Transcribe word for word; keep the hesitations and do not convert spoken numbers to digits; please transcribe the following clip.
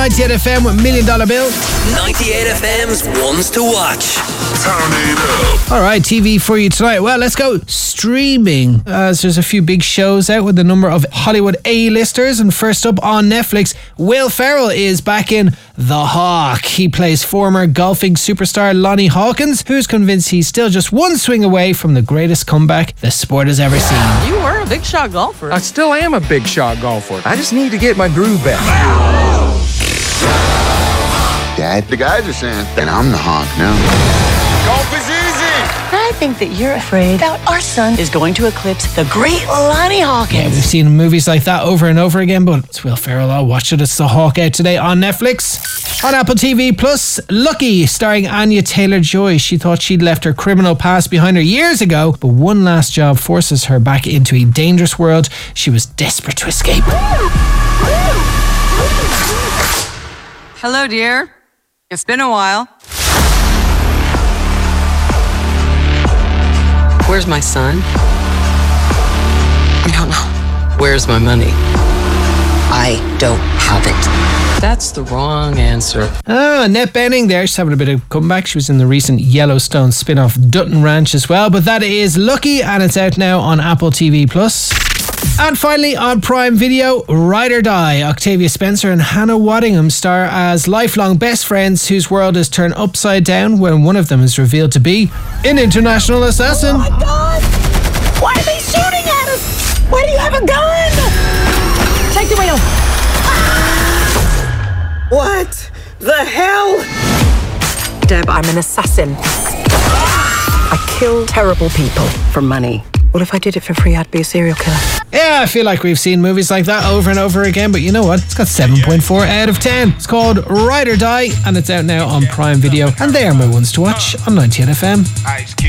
ninety-eight F M with Million Dollar Bill. ninety-eight F M's Ones to Watch. Turn it up. Alright, T V for you tonight. Well, let's go streaming, as there's a few big shows out with a number of Hollywood A-listers. And first up on Netflix, Will Ferrell is back in The Hawk. He plays former golfing superstar Lonnie Hawkins, who's convinced he's still just one swing away from the greatest comeback the sport has ever seen. You were a big shot golfer. I still am a big shot golfer. I just need to get my groove back. Dad, the guys are saying that I'm the honk now. Golf is easy. I think that you're afraid that our son is going to eclipse the great Lonnie Hawkins. Yeah, we've seen movies like that over and over again, but it's Will Ferrell. I'll watch it. It's The Hawk out today on Netflix. On Apple T V Plus, Lucky, starring Anya Taylor-Joy. She thought she'd left her criminal past behind her years ago, but one last job forces her back into a dangerous world she was desperate to escape. Hello, dear. It's been a while. Where's my son? I don't know. Where's my money? I don't have it. That's the wrong answer. Ah, Annette Bening there. She's having a bit of comeback. She was in the recent Yellowstone spin-off Dutton Ranch as well. But that is Lucky, and it's out now on Apple T V Plus. And finally on Prime Video, Ride or Die. Octavia Spencer and Hannah Waddingham star as lifelong best friends whose world is turned upside down when one of them is revealed to be an international assassin. Oh my God! Why are they shooting at us? Why do you have a gun? Take the wheel. What the hell? Deb, I'm an assassin. I kill terrible people for money. Well, if I did it for free, I'd be a serial killer. Yeah, I feel like we've seen movies like that over and over again, but you know what? It's got seven point four out of ten. It's called Ride or Die, and it's out now on Prime Video, and they are my ones to watch on ninety-eight F M.